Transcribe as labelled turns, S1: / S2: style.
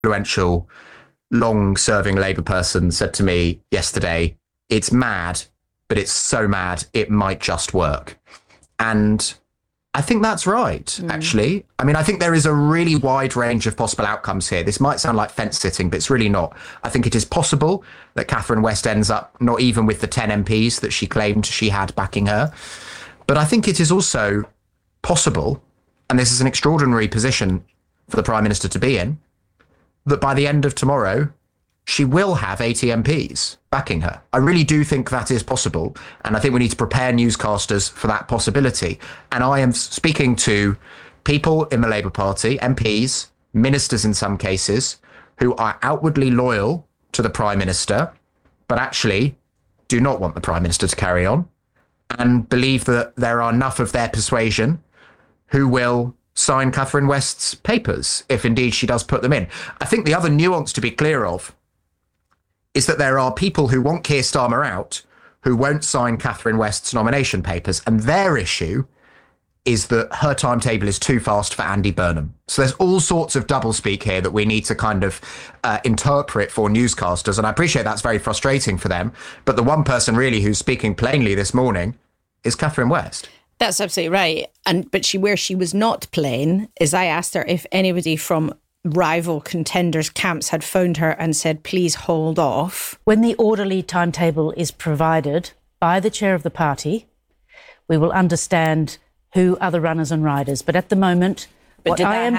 S1: influential, long-serving Labour person said to me yesterday, it's mad, but it's so mad it might just work. And I think that's right, actually. I mean, I think there is a really wide range of possible outcomes here. This might sound like fence sitting, but it's really not. I think it is possible that Catherine West ends up not even with the 10 MPs that she claimed she had backing her. But I think it is also possible, and this is an extraordinary position for the Prime Minister to be in, that by the end of tomorrow, she will have 80 MPs backing her. I really do think that is possible. And I think we need to prepare newscasters for that possibility. And I am speaking to people in the Labour Party, MPs, ministers in some cases, who are outwardly loyal to the Prime Minister, but actually do not want the Prime Minister to carry on and believe that there are enough of their persuasion who will sign Catherine West's papers, if indeed she does put them in. I think the other nuance to be clear of is that there are people who want Keir Starmer out who won't sign Catherine West's nomination papers. And their issue is that her timetable is too fast for Andy Burnham. So there's all sorts of doublespeak here that we need to kind of interpret for newscasters. And I appreciate that's very frustrating for them. But the one person really who's speaking plainly this morning is Catherine West.
S2: That's absolutely right. But where she was not plain is I asked her if anybody from rival contenders' camps had phoned her and said, please hold off.
S3: When the orderly timetable is provided by the chair of the party, we will understand who are the runners and riders. But at the moment, what I am